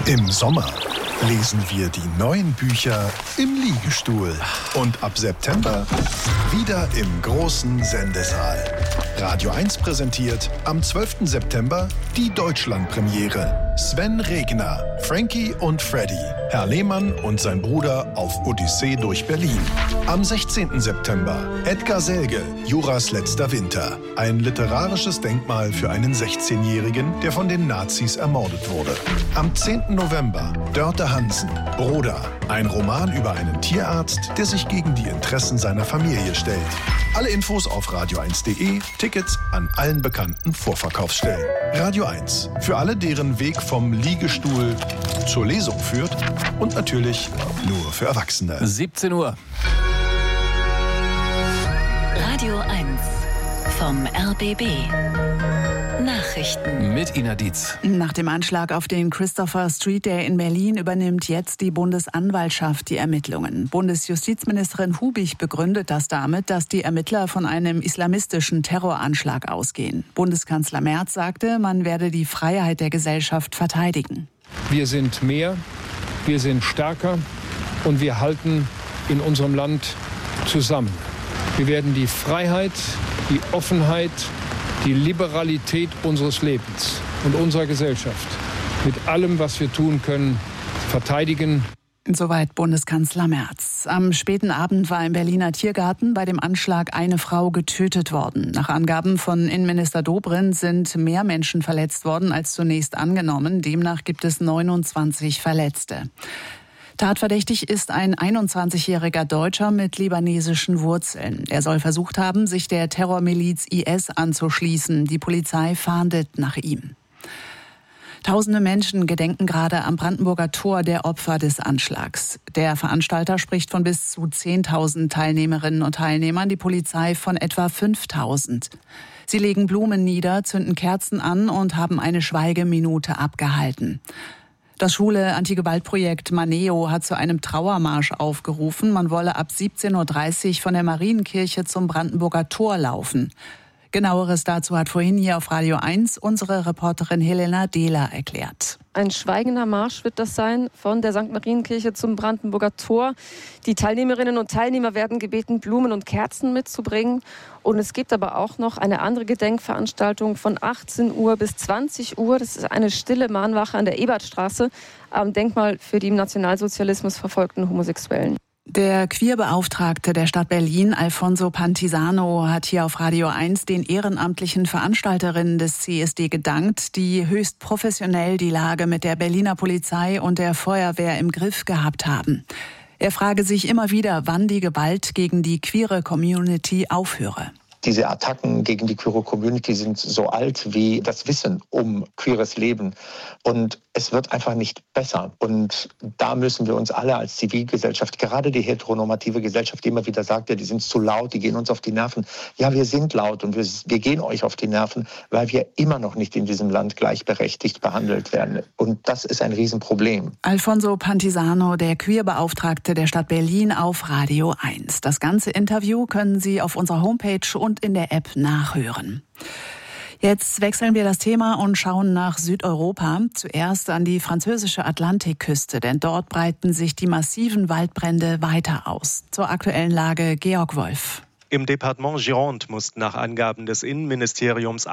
Im Sommer lesen wir die neuen Bücher im Liegestuhl. Und ab September wieder im großen Sendesaal. Radio 1 präsentiert am 12. September die Deutschlandpremiere. Sven Regner, Frankie und Freddy, Herr Lehmann und sein Bruder auf Odyssee durch Berlin. Am 16. September Edgar Selge, Juras letzter Winter. Ein literarisches Denkmal für einen 16-Jährigen, der von den Nazis ermordet wurde. Am 10. November Dörte Hansen, Broder. Ein Roman über einen Tierarzt, der sich gegen die Interessen seiner Familie stellt. Alle Infos auf radio1.de, Tickets an allen bekannten Vorverkaufsstellen. Radio 1, für alle, deren Weg vom Liegestuhl zur Lesung führt und natürlich nur für Erwachsene. 17 Uhr. Radio 1 vom RBB. Nachrichten. Mit Ina Dietz. Nach dem Anschlag auf den Christopher Street Day in Berlin übernimmt jetzt die Bundesanwaltschaft die Ermittlungen. Bundesjustizministerin Hubig begründet das damit, dass die Ermittler von einem islamistischen Terroranschlag ausgehen. Bundeskanzler Merz sagte, man werde die Freiheit der Gesellschaft verteidigen. Wir sind mehr, wir sind stärker und wir halten in unserem Land zusammen. Wir werden die Freiheit, die Offenheit, die Liberalität unseres Lebens und unserer Gesellschaft mit allem, was wir tun können, verteidigen. Soweit Bundeskanzler Merz. Am späten Abend war im Berliner Tiergarten bei dem Anschlag eine Frau getötet worden. Nach Angaben von Innenminister Dobrindt sind mehr Menschen verletzt worden als zunächst angenommen. Demnach gibt es 29 Verletzte. Tatverdächtig ist ein 21-jähriger Deutscher mit libanesischen Wurzeln. Er soll versucht haben, sich der Terrormiliz IS anzuschließen. Die Polizei fahndet nach ihm. Tausende Menschen gedenken gerade am Brandenburger Tor der Opfer des Anschlags. Der Veranstalter spricht von bis zu 10.000 Teilnehmerinnen und Teilnehmern, die Polizei von etwa 5.000. Sie legen Blumen nieder, zünden Kerzen an und haben eine Schweigeminute abgehalten. Das schwule Antigewaltprojekt Maneo hat zu einem Trauermarsch aufgerufen. Man wolle ab 17.30 Uhr von der Marienkirche zum Brandenburger Tor laufen. Genaueres dazu hat vorhin hier auf Radio 1 unsere Reporterin Helena Dehler erklärt. Ein schweigender Marsch wird das sein von der St. Marienkirche zum Brandenburger Tor. Die Teilnehmerinnen und Teilnehmer werden gebeten, Blumen und Kerzen mitzubringen. Und es gibt aber auch noch eine andere Gedenkveranstaltung von 18 Uhr bis 20 Uhr. Das ist eine stille Mahnwache an der Ebertstraße am Denkmal für die im Nationalsozialismus verfolgten Homosexuellen. Der Queerbeauftragte der Stadt Berlin, Alfonso Pantisano, hat hier auf Radio 1 den ehrenamtlichen Veranstalterinnen des CSD gedankt, die höchst professionell die Lage mit der Berliner Polizei und der Feuerwehr im Griff gehabt haben. Er frage sich immer wieder, wann die Gewalt gegen die queere Community aufhöre. Diese Attacken gegen die queere Community sind so alt wie das Wissen um queeres Leben. Und es wird einfach nicht besser. Und da müssen wir uns alle als Zivilgesellschaft, gerade die heteronormative Gesellschaft, die immer wieder sagt, ja, die sind zu laut, die gehen uns auf die Nerven. Ja, wir sind laut und wir gehen euch auf die Nerven, weil wir immer noch nicht in diesem Land gleichberechtigt behandelt werden. Und das ist ein Riesenproblem. Alfonso Pantisano, der Queerbeauftragte der Stadt Berlin, auf Radio 1. Das ganze Interview können Sie auf unserer Homepage und in der App nachhören. Jetzt wechseln wir das Thema und schauen nach Südeuropa. Zuerst an die französische Atlantikküste, denn dort breiten sich die massiven Waldbrände weiter aus. Zur aktuellen Lage Georg Wolf. Im Departement Gironde mussten nach Angaben des Innenministeriums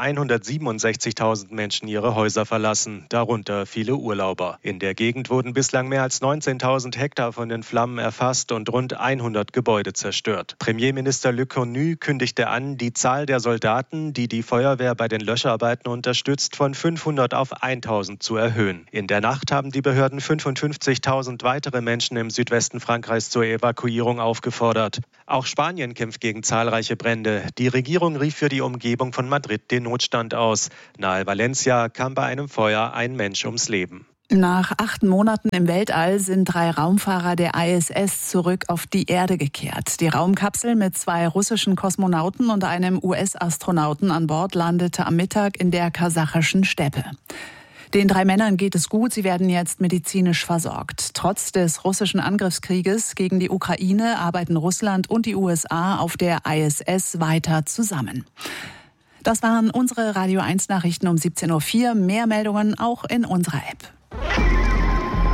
167.000 Menschen ihre Häuser verlassen, darunter viele Urlauber. In der Gegend wurden bislang mehr als 19.000 Hektar von den Flammen erfasst und rund 100 Gebäude zerstört. Premierminister Lecornu kündigte an, die Zahl der Soldaten, die die Feuerwehr bei den Löscharbeiten unterstützt, von 500 auf 1.000 zu erhöhen. In der Nacht haben die Behörden 55.000 weitere Menschen im Südwesten Frankreichs zur Evakuierung aufgefordert. Auch Spanien kämpft gegen zahlreiche Brände. Die Regierung rief für die Umgebung von Madrid den Notstand aus. Nahe Valencia kam bei einem Feuer ein Mensch ums Leben. Nach 8 Monaten im Weltall sind 3 Raumfahrer der ISS zurück auf die Erde gekehrt. Die Raumkapsel mit 2 russischen Kosmonauten und einem US-Astronauten an Bord landete am Mittag in der kasachischen Steppe. Den 3 Männern geht es gut, sie werden jetzt medizinisch versorgt. Trotz des russischen Angriffskrieges gegen die Ukraine arbeiten Russland und die USA auf der ISS weiter zusammen. Das waren unsere Radio 1 Nachrichten um 17.04 Uhr. Mehr Meldungen auch in unserer App.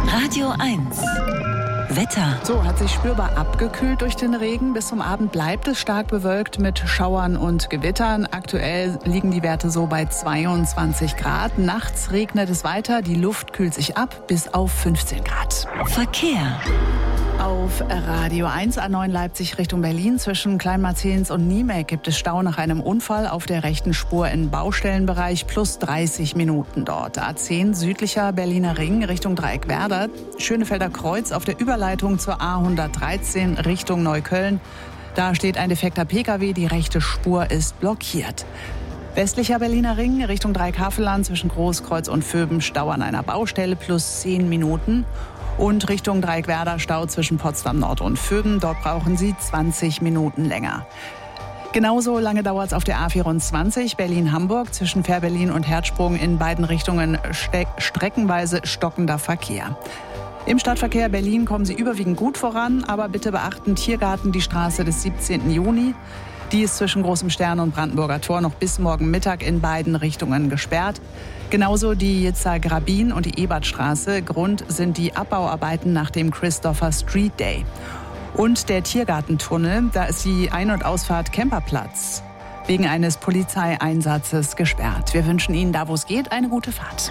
Radio 1. Wetter. So, hat sich spürbar abgekühlt durch den Regen. Bis zum Abend bleibt es stark bewölkt mit Schauern und Gewittern. Aktuell liegen die Werte so bei 22 Grad. Nachts regnet es weiter. Die Luft kühlt sich ab bis auf 15 Grad. Verkehr. Auf Radio 1 A9 Leipzig Richtung Berlin zwischen Kleinmarzens und Niemek gibt es Stau nach einem Unfall auf der rechten Spur im Baustellenbereich plus 30 Minuten dort. A10 südlicher Berliner Ring Richtung Dreieckwerder, Schönefelder Kreuz auf der Überleitung zur A113 Richtung Neukölln. Da steht ein defekter Pkw, die rechte Spur ist blockiert. Westlicher Berliner Ring Richtung Dreieckhavelland zwischen Großkreuz und Vöben Stau an einer Baustelle plus 10 Minuten. Und Richtung Dreieckwerder Stau zwischen Potsdam Nord und Vöben. Dort brauchen Sie 20 Minuten länger. Genauso lange dauert es auf der A24 Berlin-Hamburg zwischen Fährberlin und Herzsprung in beiden Richtungen streckenweise stockender Verkehr. Im Stadtverkehr Berlin kommen Sie überwiegend gut voran, aber bitte beachten Tiergarten die Straße des 17. Juni. Die ist zwischen Großem Stern und Brandenburger Tor noch bis morgen Mittag in beiden Richtungen gesperrt. Genauso die Yitzhak-Rabin und die Ebertstraße. Grund sind die Abbauarbeiten nach dem Christopher Street Day. Und der Tiergartentunnel, da ist die Ein- und Ausfahrt Kemperplatz wegen eines Polizeieinsatzes gesperrt. Wir wünschen Ihnen da, wo es geht, eine gute Fahrt.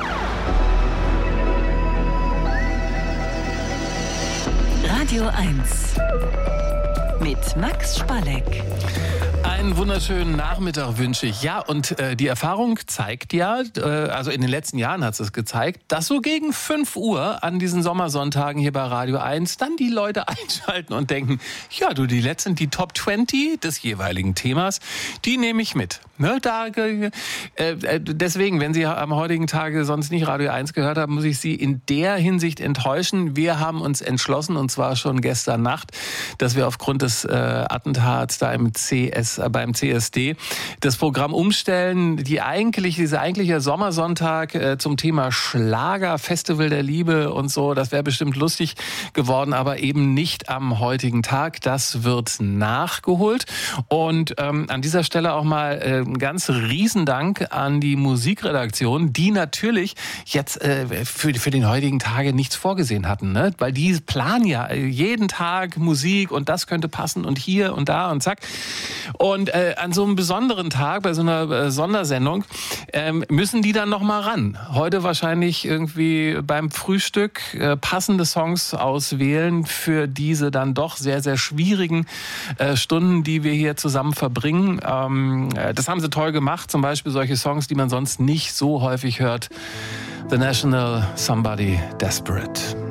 Radio 1 mit Max Spalleck. Einen wunderschönen Nachmittag wünsche ich. Ja, und die Erfahrung zeigt ja, also in den letzten Jahren hat es gezeigt, dass so gegen 5 Uhr an diesen Sommersonntagen hier bei Radio 1 dann die Leute einschalten und denken, ja du, die letzten, die Top 20 des jeweiligen Themas, die nehme ich mit. Ne, deswegen, wenn Sie am heutigen Tage sonst nicht Radio 1 gehört haben, muss ich Sie in der Hinsicht enttäuschen. Wir haben uns entschlossen, und zwar schon gestern Nacht, dass wir aufgrund des Attentats da beim CSD das Programm umstellen. Dieser eigentliche Sommersonntag zum Thema Schlager, Festival der Liebe und so, das wäre bestimmt lustig geworden, aber eben nicht am heutigen Tag. Das wird nachgeholt. Und an dieser Stelle auch mal einen ganz Riesendank an die Musikredaktion, die natürlich jetzt für den heutigen Tage nichts vorgesehen hatten, ne? Weil die planen ja jeden Tag Musik und das könnte passen und hier und da und zack. Und an so einem besonderen Tag, bei so einer Sondersendung, müssen die dann noch mal ran. Heute wahrscheinlich irgendwie beim Frühstück passende Songs auswählen für diese dann doch sehr, sehr schwierigen Stunden, die wir hier zusammen verbringen. Das haben sie toll gemacht, zum Beispiel solche Songs, die man sonst nicht so häufig hört. The National, Somebody Desperate.